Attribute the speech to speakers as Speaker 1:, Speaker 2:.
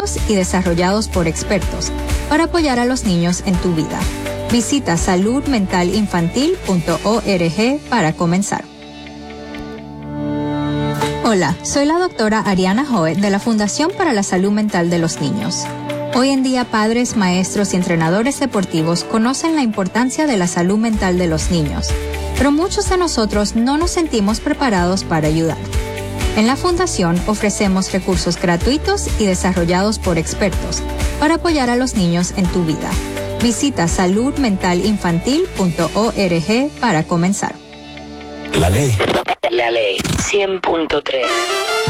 Speaker 1: gratuitos y desarrollados por expertos para apoyar a los niños en tu vida. Visita saludmentalinfantil.org para comenzar. Hola, soy la doctora Ariana Joe de la Fundación para la Salud Mental de los Niños. Hoy en día, padres, maestros y entrenadores deportivos conocen la importancia de la salud mental de los niños, pero muchos de nosotros no nos sentimos preparados para ayudar. En la Fundación ofrecemos recursos gratuitos y desarrollados por expertos para apoyar a los niños en tu vida. Visita saludmentalinfantil.org para comenzar.
Speaker 2: La ley 100.3.